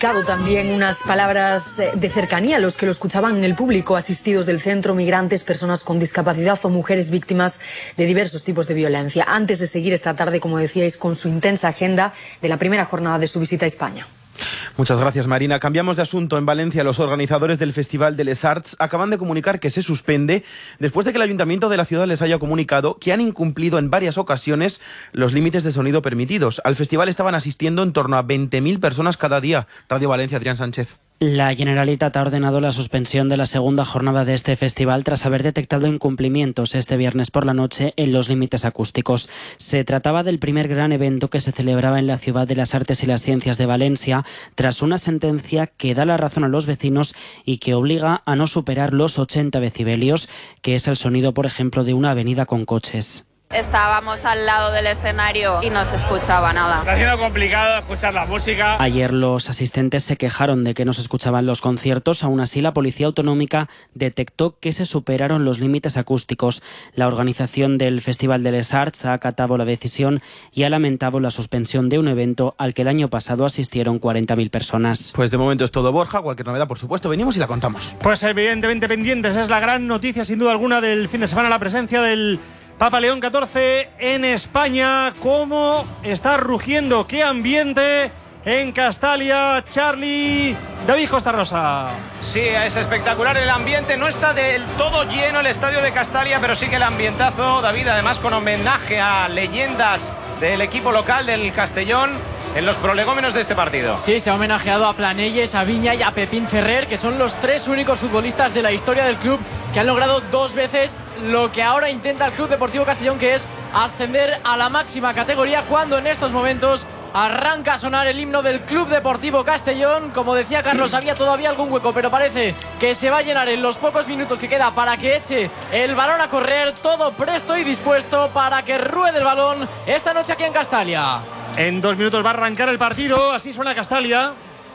También unas palabras de cercanía a los que lo escuchaban en el público, asistidos del centro, migrantes, personas con discapacidad o mujeres víctimas de diversos tipos de violencia, antes de seguir esta tarde, como decíais, con su intensa agenda de la primera jornada de su visita a España. Muchas gracias, Marina. Cambiamos de asunto. En Valencia, los organizadores del Festival de Les Arts acaban de comunicar que se suspende después de que el Ayuntamiento de la ciudad les haya comunicado que han incumplido en varias ocasiones los límites de sonido permitidos. Al festival estaban asistiendo en torno a 20.000 personas cada día. Radio Valencia, Adrián Sánchez. La Generalitat ha ordenado la suspensión de la segunda jornada de este festival tras haber detectado incumplimientos este viernes por la noche en los límites acústicos. Se trataba del primer gran evento que se celebraba en la Ciudad de las Artes y las Ciencias de Valencia, tras una sentencia que da la razón a los vecinos y que obliga a no superar los 80 decibelios, que es el sonido, por ejemplo, de una avenida con coches. Estábamos al lado del escenario y no se escuchaba nada. Está siendo complicado escuchar la música. Ayer los asistentes se quejaron de que no se escuchaban los conciertos. Aún así, la Policía Autonómica detectó que se superaron los límites acústicos. La organización del Festival de Les Arts ha acatado la decisión y ha lamentado la suspensión de un evento al que el año pasado asistieron 40.000 personas. Pues de momento es todo, Borja. Cualquier novedad, por supuesto, venimos y la contamos. Pues evidentemente pendientes. Es la gran noticia, sin duda alguna, del fin de semana, la presencia del Papa León XIV en España. ¿Cómo está rugiendo? ¿Qué ambiente en Castalia? Charlie, David Costa Rosa. Sí, es espectacular el ambiente. No está del todo lleno el estadio de Castalia, pero sí que el ambientazo, David, además con homenaje a leyendas del equipo local del Castellón en los prolegómenos de este partido. Sí, se ha homenajeado a Planelles, a Viña y a Pepín Ferrer, que son los tres únicos futbolistas de la historia del club que han logrado 2 veces lo que ahora intenta el Club Deportivo Castellón, que es ascender a la máxima categoría, cuando en estos momentos arranca a sonar el himno del Club Deportivo Castellón. Como decía Carlos, había todavía algún hueco, pero parece que se va a llenar en los pocos minutos que queda para que eche el balón a correr. Todo presto y dispuesto para que ruede el balón esta noche aquí en Castalia. En 2 minutos va a arrancar el partido. Así suena Castalia.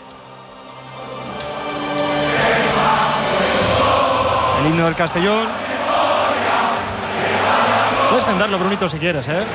El himno del Castellón. Puedes cantarlo, Brunito, si quieres, ¿eh?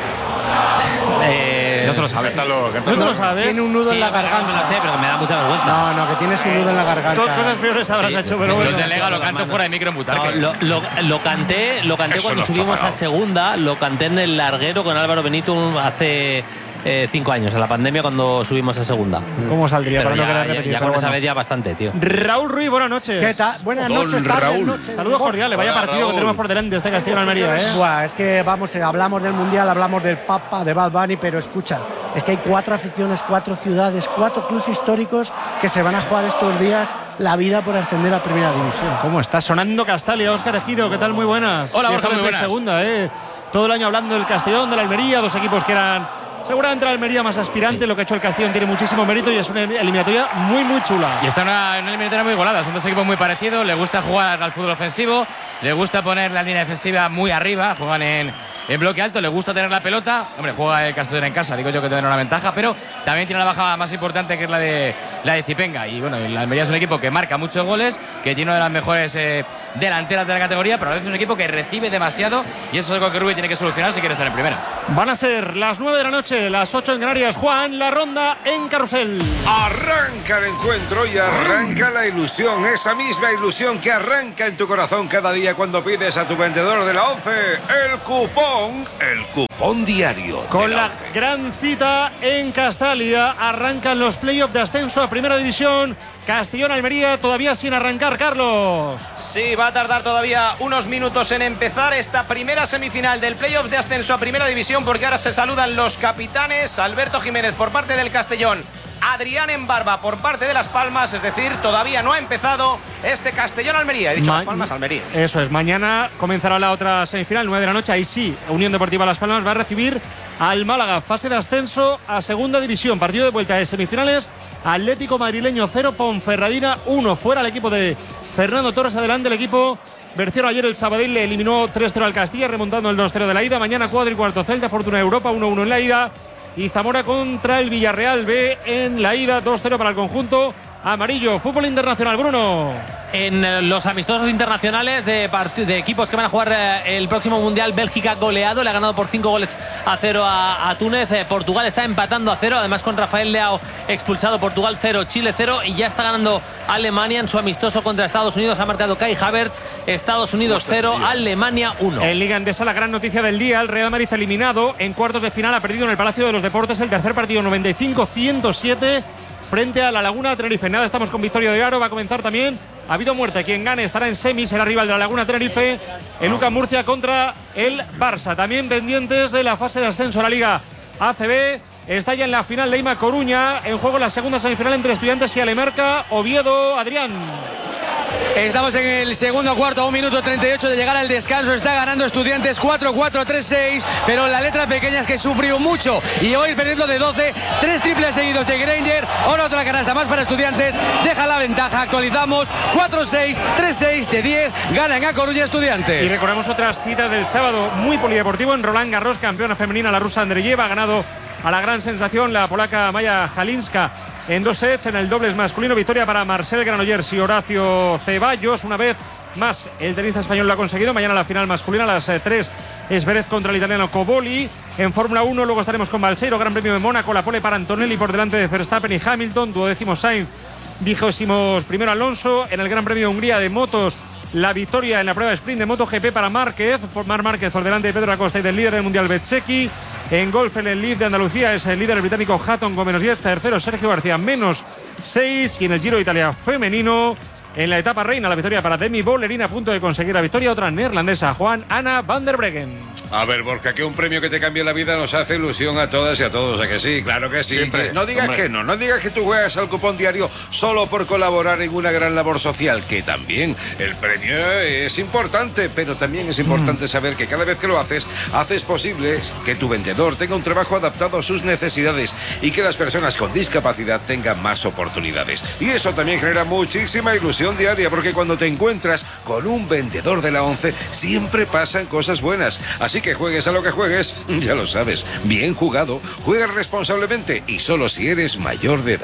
No se lo sabe. ¿No te lo sabes? Tiene un nudo en la garganta. Me lo sé, pero me da mucha vergüenza. No, que tienes un nudo en la garganta. Cosas peores habrás hecho, pero bueno. Los delega, lo canto fuera de micro en Butarque. Lo canté cuando subimos a segunda. Lo canté en el larguero con Álvaro Benito hace 5 años, en la pandemia, cuando subimos a segunda. ¿Cómo saldría? Pero para ya, no querer repetir. ya con esa vez ya bastante, tío. Raúl Ruiz, buenas noches. ¿Qué tal? Buenas noches, tardes, noches. Saludos cordiales. Vaya partido que tenemos por delante este Castellón-Almería, ¿eh? Buah, es que hablamos del Mundial, hablamos del Papa, de Bad Bunny, pero escucha, es que hay 4 aficiones, 4 ciudades, 4 clubes históricos que se van a jugar estos días la vida por ascender a Primera División. ¿Cómo está sonando Castalia? Óscar Ejido, ¿qué tal? Muy buenas. Hola, Borja, muy buenas. Segunda, todo el año hablando del Castellón, de la Almería, 2 equipos que eran seguramente la Almería más aspirante. Lo que ha hecho el Castellón tiene muchísimo mérito y es una eliminatoria muy, muy chula. Y está una eliminatoria muy golada. Son 2 equipos muy parecidos. Le gusta jugar al fútbol ofensivo, le gusta poner la línea defensiva muy arriba, juegan en bloque alto, le gusta tener la pelota. Hombre, juega el Castellón en casa, digo yo que tiene una ventaja, pero también tiene una baja más importante, que es la de Zipenga. Y bueno, la Almería es un equipo que marca muchos goles, que tiene una de las mejores delanteras de la categoría, pero a veces es un equipo que recibe demasiado, y eso es algo que Rubí tiene que solucionar si quiere estar en primera. Van a ser las 9 de la noche, las 8 en Canarias. Juan, la ronda en Carrusel. Arranca el encuentro y arranca la ilusión, esa misma ilusión que arranca en tu corazón cada día cuando pides a tu vendedor de la ONCE el cupón diario. Con la gran cita en Castalia, arrancan los playoffs de ascenso a Primera División. Castellón-Almería todavía sin arrancar, Carlos. Sí, va a tardar todavía unos minutos en empezar esta primera semifinal del playoff de ascenso a Primera División, porque ahora se saludan los capitanes. Alberto Jiménez por parte del Castellón, Adrián Embarba por parte de Las Palmas, es decir, todavía no ha empezado este Castellón-Almería. He dicho Las Palmas, Almería. Eso es, mañana comenzará la otra semifinal, 9 de la noche. Ahí sí, Unión Deportiva Las Palmas va a recibir al Málaga, fase de ascenso a Segunda División. Partido de vuelta de semifinales, Atlético Madrileño 0, Ponferradina 1. Fuera el equipo de Fernando Torres, adelante el equipo berciano. Ayer el Sabadell le eliminó 3-0 al Castilla, remontando el 2-0 de la ida. Mañana 4 y cuarto, Celta Fortuna Europa 1-1 en la ida. Y Zamora contra el Villarreal B en la ida, 2-0 para el conjunto amarillo. Fútbol internacional, Bruno. En los amistosos internacionales de equipos que van a jugar el próximo Mundial, Bélgica goleado, le ha ganado por 5-0 a Túnez. Portugal está empatando a 0, además con Rafael Leao expulsado. Portugal 0, Chile 0, y ya está ganando Alemania en su amistoso contra Estados Unidos. Ha marcado Kai Havertz. Estados Unidos 0, Alemania 1. En Liga Endesa, la gran noticia del día: el Real Madrid eliminado en cuartos de final, ha perdido en el Palacio de los Deportes el tercer partido 95-107 frente a la Laguna Tenerife. Nada, estamos con Victoria de Aro. Va a comenzar también. Ha habido muerte. Quien gane estará en semis, será rival de la Laguna Tenerife. El UCAM Murcia contra el Barça. También pendientes de la fase de ascenso a la Liga ACB. Está ya en la final Leima Coruña. En juego la segunda semifinal entre Estudiantes y Alemarca. Oviedo, Adrián. Estamos en el segundo cuarto, a 1 minuto 38 de llegar al descanso. Está ganando Estudiantes 4-4, 3-6, pero la letra pequeña es que sufrió mucho y hoy perdiendo de 12, 3 triples seguidos de Granger. Ahora otra canasta más para Estudiantes, deja la ventaja. Actualizamos 4-6, 3-6 de 10, ganan a Coruña Estudiantes. Y recordamos otras citas del sábado, muy polideportivo. En Roland Garros, campeona femenina la rusa Andreyeva ha ganado a la gran sensación la polaca Maya Halinska en 2 sets. En el dobles masculino, victoria para Marcel Granollers y Horacio Ceballos. Una vez más el tenista español lo ha conseguido. Mañana la final masculina a las 3 es Zverev contra el italiano Coboli. En Fórmula 1 luego estaremos con Balseiro, Gran Premio de Mónaco, la pole para Antonelli por delante de Verstappen y Hamilton, 12º Sainz, 21º Alonso. En el Gran Premio de Hungría de motos, la victoria en la prueba de sprint de MotoGP para Marc Márquez por delante de Pedro Acosta y del líder del mundial Bezzecchi. En golf, en el Leaf de Andalucía es el líder el británico Hatton con -10, tercero Sergio García -6, y en el Giro de Italia femenino, en la etapa reina, la victoria para Demi Bollerin, a punto de conseguir la victoria, otra neerlandesa, Juan Anna van der Breggen. A ver, Borja, que un premio que te cambie la vida nos hace ilusión a todas y a todos, ¿a que sí? Claro que sí. Siempre. No digas que no digas que tú juegas al cupón diario solo por colaborar en una gran labor social, que también el premio es importante, pero también es importante saber que cada vez que lo haces posible que tu vendedor tenga un trabajo adaptado a sus necesidades y que las personas con discapacidad tengan más oportunidades. Y eso también genera muchísima ilusión diaria, porque cuando te encuentras con un vendedor de la 11 siempre pasan cosas buenas. Así que juegues a lo que juegues, ya lo sabes, bien jugado, juega responsablemente y solo si eres mayor de edad.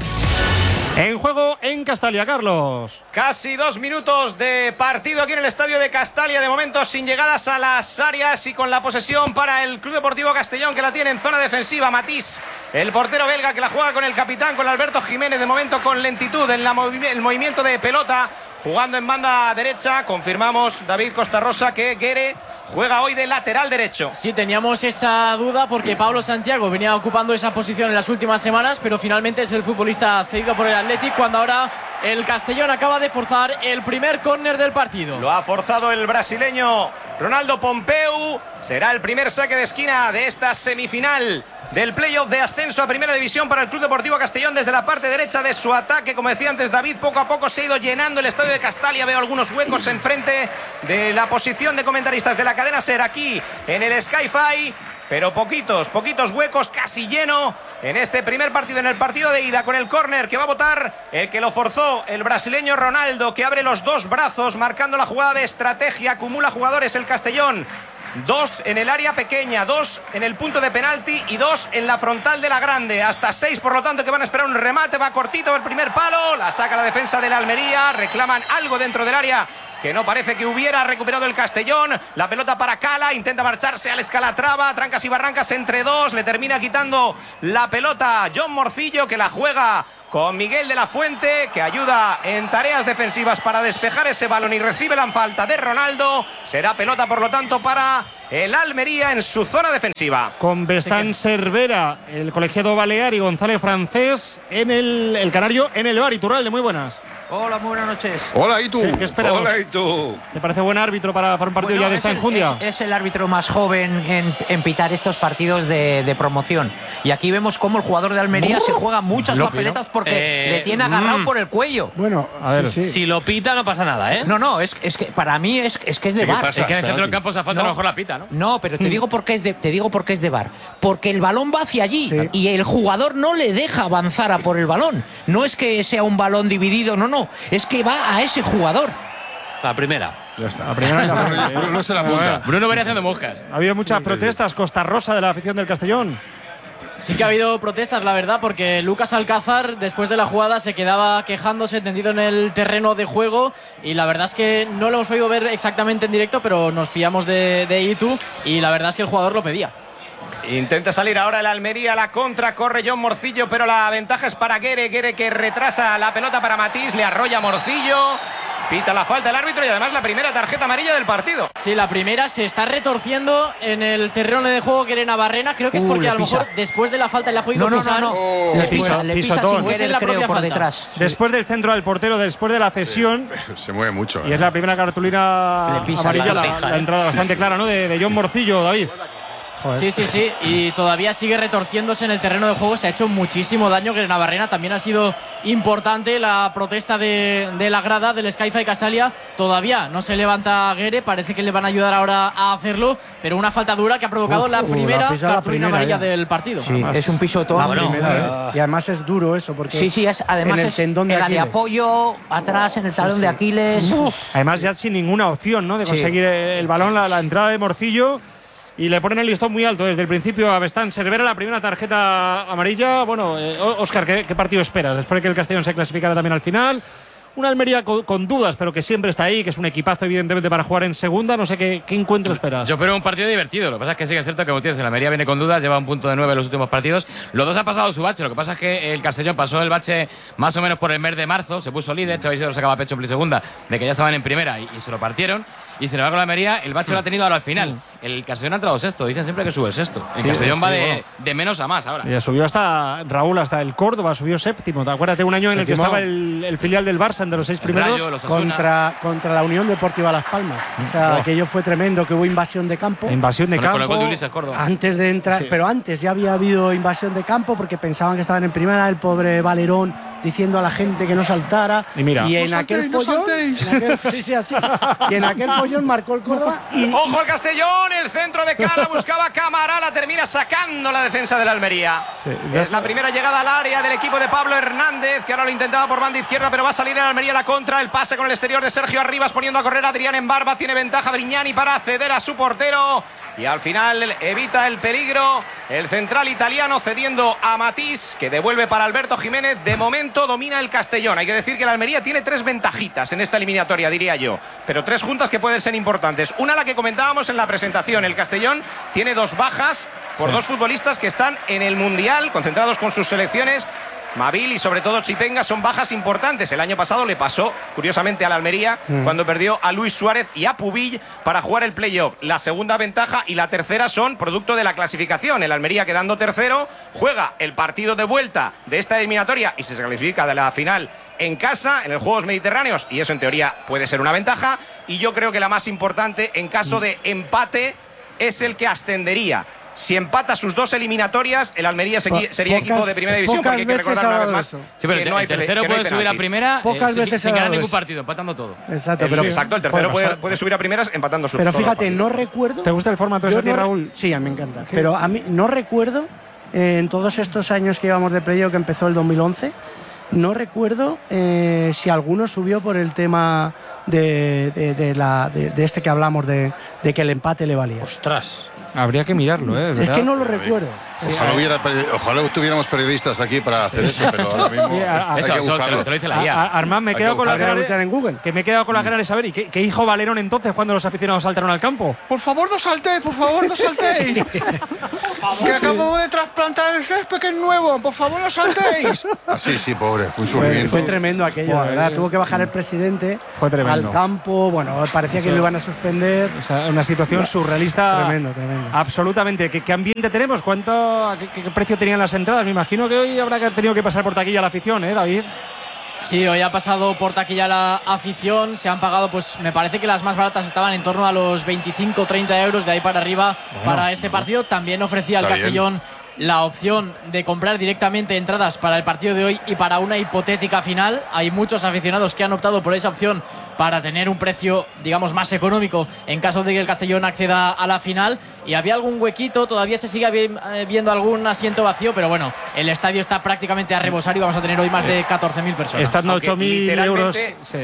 En juego en Castalia, Carlos. Casi 2 minutos de partido aquí en el estadio de Castalia, de momento sin llegadas a las áreas y con la posesión para el Club Deportivo Castellón, que la tiene en zona defensiva. Matís, el portero belga, que la juega con el capitán, con Alberto Jiménez, de momento con lentitud en el movimiento de pelota, jugando en banda derecha. Confirmamos, David Costarrosa, que Guerre juega hoy de lateral derecho. Sí, teníamos esa duda porque Pablo Santiago venía ocupando esa posición en las últimas semanas, pero finalmente es el futbolista cedido por el Athletic, cuando ahora el Castellón acaba de forzar el primer córner del partido. Lo ha forzado el brasileño Ronaldo Pompeu. Será el primer saque de esquina de esta semifinal del playoff de ascenso a Primera División para el Club Deportivo Castellón. Desde la parte derecha de su ataque, como decía antes David, poco a poco se ha ido llenando el estadio de Castalia. Veo algunos huecos enfrente de la posición de comentaristas de la cadena SER aquí en el Sky-Fi, pero poquitos huecos, casi lleno en este primer partido, en el partido de ida, con el córner que va a botar el que lo forzó, el brasileño Ronaldo, que abre los 2 brazos marcando la jugada de estrategia. Acumula jugadores el Castellón, 2 en el área pequeña, 2 en el punto de penalti y 2 en la frontal de la grande. Hasta 6, por lo tanto, que van a esperar un remate. Va cortito el primer palo, la saca la defensa de la Almería. Reclaman algo dentro del área que no parece que hubiera recuperado el Castellón. La pelota para Cala, intenta marcharse al Escalatrava, trancas y barrancas entre 2, le termina quitando la pelota John Morcillo, que la juega con Miguel de la Fuente, que ayuda en tareas defensivas para despejar ese balón, y recibe la falta de Ronaldo. Será pelota, por lo tanto, para el Almería en su zona defensiva. Con Bestán Cervera, el colegiado balear, y González Francés en el canario en el bar. Iturralde, muy buenas. Hola, muy buenas noches. Hola, ¿y tú? ¿Qué esperamos? Hola, ¿y tú? ¿Te parece buen árbitro para un partido ya de esta enjundia? Es el árbitro más joven en pitar estos partidos de promoción. Y aquí vemos cómo el jugador de Almería se juega muchas papeletas porque le tiene agarrado por el cuello. Bueno, a ver, sí. Si lo pita no pasa nada, ¿eh? No, es que para mí es que es de VAR. Es que en el centro del campo se falta, a lo mejor la pita, ¿no? No, pero te digo por qué es de VAR. Porque el balón va hacia allí y el jugador no le deja avanzar a por el balón. No es que sea un balón dividido, no. Es que va a ese jugador. La primera. Ya está. La primera no se la apunta. Bruno venía haciendo moscas. Ha habido muchas protestas. Costarrosa, de la afición del Castellón. Sí que ha habido protestas, la verdad, porque Lucas Alcázar, después de la jugada, se quedaba quejándose, tendido en el terreno de juego, y la verdad es que no lo hemos podido ver exactamente en directo, pero nos fiamos de Itu, y la verdad es que el jugador lo pedía. Intenta salir ahora el Almería, la contra, corre John Morcillo, pero la ventaja es para Guere que retrasa la pelota para Matís, le arrolla Morcillo. Pita la falta el árbitro y además la primera tarjeta amarilla del partido. Sí, la primera se está retorciendo en el terreno de juego Guere Navarrena. Creo que es porque a lo mejor después de la falta le ha podido pisar. Le pisa sin querer, creo, por detrás. Después del centro del portero, después de la cesión. Se mueve mucho. Y es la primera cartulina amarilla, la entrada bastante clara, ¿no? De John Morcillo, David. Joder. Sí, y todavía sigue retorciéndose en el terreno de juego. Se ha hecho muchísimo daño. Que Navarrena también ha sido importante la protesta de la grada del Sky-Fi Castalia. Todavía no se levanta Guere, parece que le van a ayudar ahora a hacerlo, pero una falta dura que ha provocado la primera cartulina amarilla del partido. Sí, es un pisotón. Y además es duro eso, porque además en el tendón de Aquiles. De apoyo atrás en el talón de Aquiles. Además ya sin ninguna opción, ¿no?, de conseguir el balón, la entrada de Morcillo. Y le ponen el listón muy alto desde el principio a Bestán Cervera, la primera tarjeta amarilla. Bueno, Óscar, ¿qué partido esperas? Después de que el Castellón se clasificara también al final. Una Almería con dudas, pero que siempre está ahí, que es un equipazo evidentemente para jugar en segunda. No sé qué encuentro esperas. Yo espero un partido divertido. Lo que pasa es que sí que es cierto que Gutiérrez, el Almería viene con dudas, lleva un punto de 9 en los últimos partidos. Los dos han pasado su bache. Lo que pasa es que el Castellón pasó el bache más o menos por el mes de marzo, se puso líder, Xavi Isidro sacaba pecho en segunda, de que ya estaban en primera y se lo partieron. Y sin embargo la Almería, el bache lo ha tenido ahora al final. El Castellón ha entrado sexto, dicen siempre que sube sexto. El Castellón va de menos a más ahora. Ya subió hasta Raúl, hasta el Córdoba, subió séptimo. Acuérdate, un año en el que estaba el filial del Barça entre los 6 primeros. Rayo, contra la Unión Deportiva Las Palmas. O sea, aquello fue tremendo, que hubo invasión de campo. Invasión de campo. Con el gol de Ulises Córdoba. Antes de entrar, pero antes ya había habido invasión de campo porque pensaban que estaban en primera, el pobre Valerón diciendo a la gente que no saltara. Y mira, en aquel follón, y en aquel follón marcó el Córdoba. ¡Ojo al Castellón! El centro de Cala buscaba Cámara, la termina sacando la defensa de la Almería. Es la primera llegada al área del equipo de Pablo Hernández, que ahora lo intentaba por banda izquierda, pero va a salir en Almería la contra. El pase con el exterior de Sergio Arribas, poniendo a correr a Adrián en Barba. Tiene ventaja Brignani para ceder a su portero. Y al final evita el peligro el central italiano, cediendo a Matís, que devuelve para Alberto Jiménez. De momento domina el Castellón. Hay que decir que la Almería tiene 3 ventajitas en esta eliminatoria, diría yo, pero 3 juntas que pueden ser importantes. Una, la que comentábamos en la presentación. El Castellón tiene 2 bajas por 2 futbolistas que están en el Mundial, concentrados con sus selecciones. Mavil y sobre todo Chipenga son bajas importantes. El año pasado le pasó, curiosamente, a la Almería cuando perdió a Luis Suárez y a Pubill para jugar el playoff. La segunda ventaja y la tercera son producto de la clasificación. El Almería, quedando tercero, juega el partido de vuelta de esta eliminatoria y se clasifica de la final en casa, en los Juegos Mediterráneos, y eso en teoría puede ser una ventaja. Y yo creo que la más importante, en caso de empate, es el que ascendería. Si empata sus 2 eliminatorias, el Almería sería equipo de primera división, porque hay que recordar una vez más sí, pero que no hay tercero puede subir a primera sin ganar ningún partido, empatando todo. Exacto, el tercero puede subir a primeras empatando sus. Pero fíjate, no recuerdo. ¿Te gusta el formato de Raúl? Sí, a mí me encanta. Pero a mí no recuerdo, en todos estos años que llevamos de playoff, que empezó el 2011, no recuerdo si alguno subió por el tema de este que hablamos, de que el empate le valía. ¡Ostras! Habría que mirarlo, ¿eh? Es que no lo recuerdo. Ojalá tuviéramos periodistas aquí para hacer eso, pero ahora mismo hay que buscarlo. Te lo dice la IA. Armand, me he quedado con la cara en Google. Que me he quedado con la cara de saber. ¿Y qué hijo Valerón entonces cuando los aficionados saltaron al campo? Por favor, no saltéis, por favor, no saltéis. Que acabo de trasplantar el césped, que es nuevo. Por favor, no saltéis. Así, sí, pobre. Fue un sufrimiento. Fue tremendo aquello, la verdad. Tuvo que bajar el presidente al campo. Bueno, parecía que lo iban a suspender. O sea, una situación surrealista. Tremendo. Absolutamente. ¿Qué ambiente tenemos? ¿Qué precio tenían las entradas? Me imagino que hoy habrá tenido que pasar por taquilla la afición, ¿eh, David? Sí, hoy ha pasado por taquilla la afición. Se han pagado, pues me parece que las más baratas estaban en torno a los 25-30 euros de ahí para arriba para este partido. También ofrecía el Castellón la opción de comprar directamente entradas para el partido de hoy y para una hipotética final. Hay muchos aficionados que han optado por esa opción para tener un precio, digamos, más económico en caso de que el Castellón acceda a la final. Y había algún huequito, todavía se sigue viendo algún asiento vacío, pero bueno, el estadio está prácticamente a rebosar y vamos a tener hoy más de 14.000 personas. Están 8.000 euros. Sí.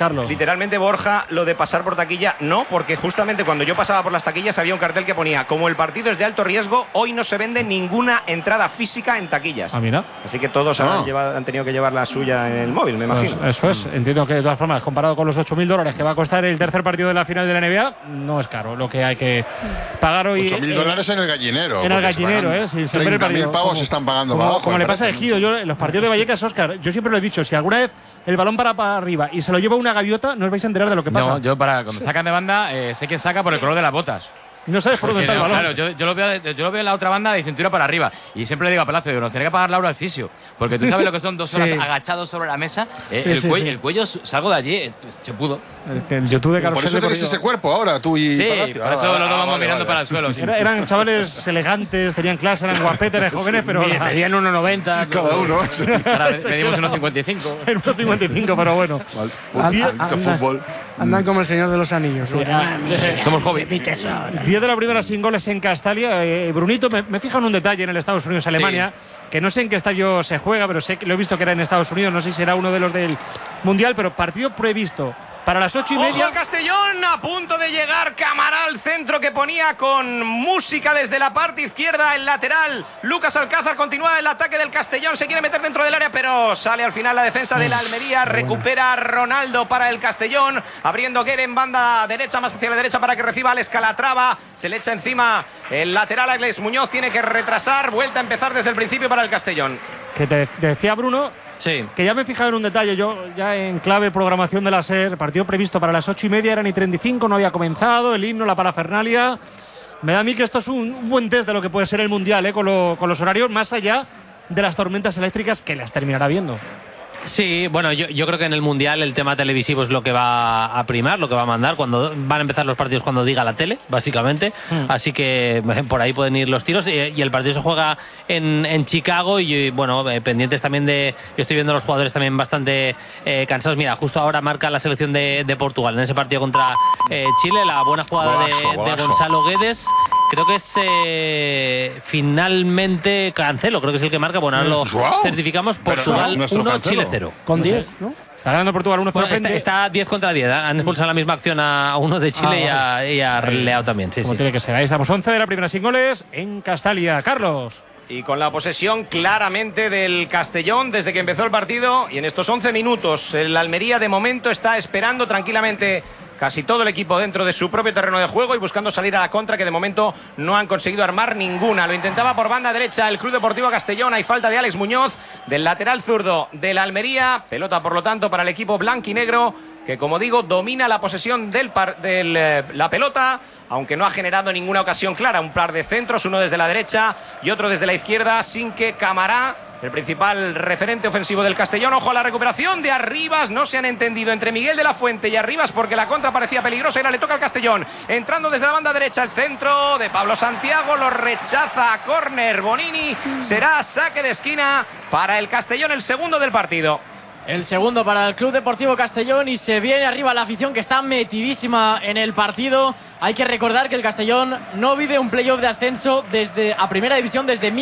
Carlos. Literalmente, Borja, lo de pasar por taquilla, no, porque justamente cuando yo pasaba por las taquillas había un cartel que ponía: como el partido es de alto riesgo, hoy no se vende ninguna entrada física en taquillas. Mira. Así que todos han tenido que llevar la suya en el móvil, me imagino. Pues eso es. Entiendo que de todas formas, comparado con los $8.000 que va a costar el tercer partido de la final de la NBA, no es caro lo que hay que pagar hoy. $8.000 en el gallinero. En el gallinero, sí. 30.000 pavos se están pagando para abajo. Como le pasa a Ejido, yo en los partidos de Vallecas, Óscar, yo siempre lo he dicho, si alguna vez el balón para arriba y se lo lleva una gaviota, no os vais a enterar de lo que pasa. No, yo cuando sacan de banda, sé quién saca por el color de las botas. No sabes por dónde está el balón. Claro, yo lo veo en la otra banda de cintura para arriba. Y siempre le digo a Palacio, nos tiene que pagar Laura al fisio. Porque tú sabes lo que son 2 horas agachados sobre la mesa. El cuello, salgo de allí, se pudo. El YouTube de Carlos. Por eso tenéis ese cuerpo ahora, tú y Palacio. Por eso los dos vamos mirando para el suelo. Sí. Eran chavales elegantes, tenían clase, eran guapetes, eran jóvenes, pero medían 1,90 cada uno. Ahora medimos 1,55. 1,55, pero bueno. Fútbol. Andan como el Señor de los Anillos. Somos hobbits. 10 de la primera sin goles en Castalia. Brunito, me fijo en un detalle en el Estados Unidos-Alemania, que no sé en qué estadio se juega, pero sé que lo he visto que era en Estados Unidos, no sé si será uno de los del Mundial, pero partido previsto para las 8:30. ¡Ojo al Castellón! A punto de llegar Camará al centro, que ponía con música desde la parte izquierda el lateral. Lucas Alcázar continúa el ataque del Castellón. Se quiere meter dentro del área, pero sale al final la defensa de la Almería. Recupera Ronaldo para el Castellón. Abriendo Guerre en banda derecha, más hacia la derecha para que reciba Alex Calatrava. Se le echa encima el lateral a Alex Muñoz. Tiene que retrasar. Vuelta a empezar desde el principio para el Castellón. Que te decía Bruno. Sí. Que ya me he fijado en un detalle, yo ya en clave programación de la SER, partido previsto para las 8:30, eran y 35, no había comenzado, el himno, la parafernalia. Me da a mí que esto es un buen test de lo que puede ser el Mundial, con los horarios, más allá de las tormentas eléctricas que las terminará viendo. Sí, bueno, yo creo que en el Mundial el tema televisivo es lo que va a primar, lo que va a mandar. Cuando van a empezar los partidos cuando diga la tele, básicamente. Así que por ahí pueden ir los tiros. Y el partido se juega en Chicago. Y bueno, pendientes también de. Yo estoy viendo a los jugadores también bastante cansados. Mira, justo ahora marca la selección de Portugal en ese partido contra Chile. La buena jugada de Gonzalo Guedes. Creo que es finalmente Cancelo, creo que es el que marca. Bueno, ahora lo certificamos. Portugal 1, Chile 0. Con 10, ¿no? Está ganando Portugal 1-0. Bueno, está 10 contra 10. Han expulsado la misma acción a uno de Chile y a Leao también. Sí, como tiene que ser. Ahí estamos, 11 de la primera sin goles en Castalia. Carlos. Y con la posesión claramente del Castellón desde que empezó el partido. Y en estos 11 minutos, el Almería de momento está esperando tranquilamente casi todo el equipo dentro de su propio terreno de juego y buscando salir a la contra, que de momento no han conseguido armar ninguna. Lo intentaba por banda derecha el Club Deportivo Castellón. Hay falta de Alex Muñoz, del lateral zurdo de la Almería. Pelota, por lo tanto, para el equipo blanquinegro, que, como digo, domina la posesión de la pelota, aunque no ha generado ninguna ocasión clara. Un par de centros, uno desde la derecha y otro desde la izquierda, sin que Camará, el principal referente ofensivo del Castellón. Ojo a la recuperación de Arribas. No se han entendido entre Miguel de la Fuente y Arribas porque la contra parecía peligrosa y ahora le toca al Castellón. Entrando desde la banda derecha, el centro de Pablo Santiago. Lo rechaza a córner Bonini. Será saque de esquina para el Castellón, el segundo del partido. El segundo para el Club Deportivo Castellón y se viene arriba la afición que está metidísima en el partido. Hay que recordar que el Castellón no vive un playoff de ascenso a Primera División desde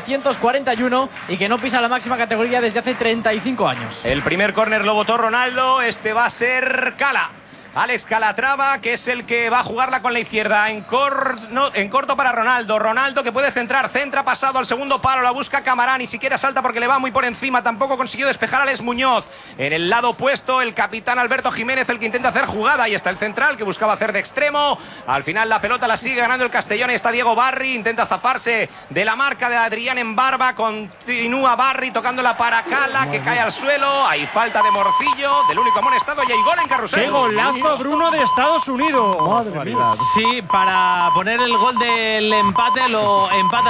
1941 y que no pisa la máxima categoría desde hace 35 años. El primer córner lo votó Ronaldo. Este va a ser Cala. Alex Calatrava, que es el que va a jugarla con la izquierda en corto para Ronaldo. Ronaldo, que puede centra pasado al segundo palo, la busca Camará, ni siquiera salta porque le va muy por encima, tampoco consiguió despejar a Alex Muñoz. En el lado opuesto, el capitán Alberto Jiménez, el que intenta hacer jugada, y está el central que buscaba hacer de extremo. Al final la pelota la sigue ganando el Castellón, y está Diego Barri, intenta zafarse de la marca de Adrián en Barba, continúa Barri tocándola para Cala, que cae al suelo. Hay falta de Morcillo, del único amonestado, y hay gol en Carrusel. ¡Qué golazo, Bruno, de Estados Unidos! Sí, para poner el gol del empate, lo empata